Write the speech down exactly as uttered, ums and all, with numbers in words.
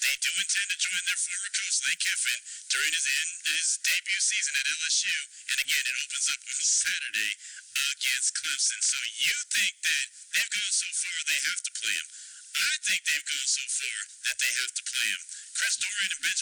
they do intend to join their former coach Lane Kiffin during his in, his debut season at L S U, and again it opens up on Saturday against Clemson. So you think that they've gone so far they have to play him? I think they've gone so far that they have to play him. Chris Dorian and Benjamin